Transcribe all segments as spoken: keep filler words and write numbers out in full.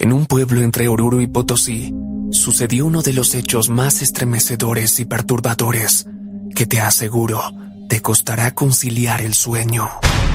En un pueblo entre Oruro y Potosí, sucedió uno de los hechos más estremecedores y perturbadores que te aseguro te costará conciliar el sueño.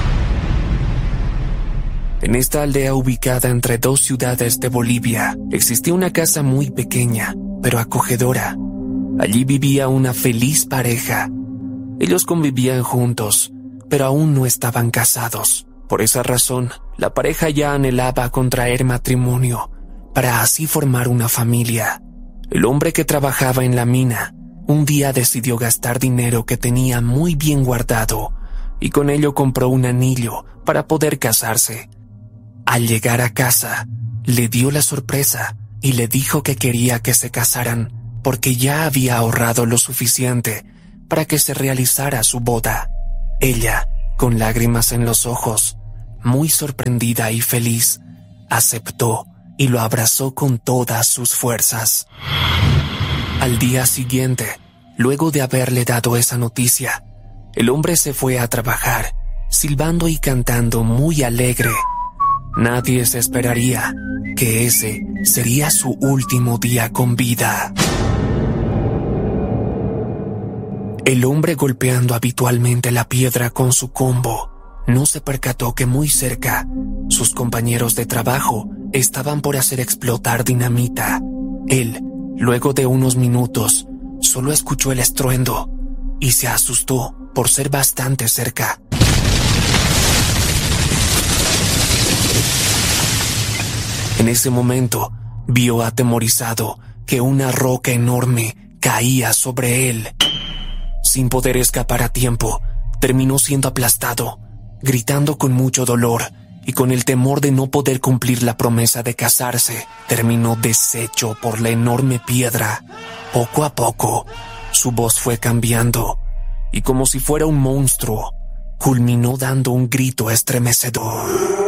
En esta aldea ubicada entre dos ciudades de Bolivia, existía una casa muy pequeña, pero acogedora. Allí vivía una feliz pareja. Ellos convivían juntos, pero aún no estaban casados. Por esa razón, la pareja ya anhelaba contraer matrimonio para así formar una familia. El hombre que trabajaba en la mina un día decidió gastar dinero que tenía muy bien guardado y con ello compró un anillo para poder casarse. Al llegar a casa, le dio la sorpresa y le dijo que quería que se casaran porque ya había ahorrado lo suficiente para que se realizara su boda. Ella, con lágrimas en los ojos, muy sorprendida y feliz, aceptó y lo abrazó con todas sus fuerzas. Al día siguiente, luego de haberle dado esa noticia, el hombre se fue a trabajar, silbando y cantando muy alegre. Nadie se esperaría que ese sería su último día con vida. El hombre, golpeando habitualmente la piedra con su combo, no se percató que muy cerca, sus compañeros de trabajo estaban por hacer explotar dinamita. Él, luego de unos minutos, solo escuchó el estruendo y se asustó por ser bastante cerca. En ese momento, vio atemorizado que una roca enorme caía sobre él. Sin poder escapar a tiempo, terminó siendo aplastado, gritando con mucho dolor y con el temor de no poder cumplir la promesa de casarse, terminó deshecho por la enorme piedra. Poco a poco, su voz fue cambiando y como si fuera un monstruo, culminó dando un grito estremecedor.